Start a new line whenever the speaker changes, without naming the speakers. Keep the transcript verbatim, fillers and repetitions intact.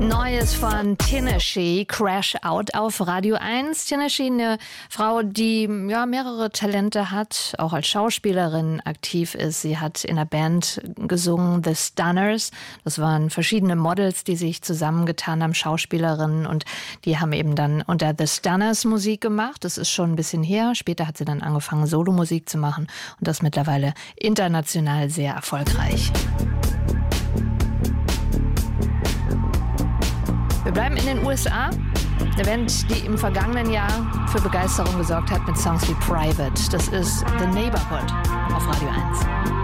Neues von Tinashe, Crash Out auf Radio eins. Tinashe, eine Frau, die ja mehrere Talente hat, auch als Schauspielerin aktiv ist. Sie hat in einer Band gesungen, The Stunners. Das waren verschiedene Models, die sich zusammengetan haben, Schauspielerinnen, und die haben eben dann unter The Stunners Musik gemacht. Das ist schon ein bisschen her. Später hat sie dann angefangen, Solomusik zu machen, und das mittlerweile international sehr erfolgreich. Wir bleiben in den U S A. Eine Band, die im vergangenen Jahr für Begeisterung gesorgt hat mit Songs wie Private. Das ist The Neighborhood auf Radio eins.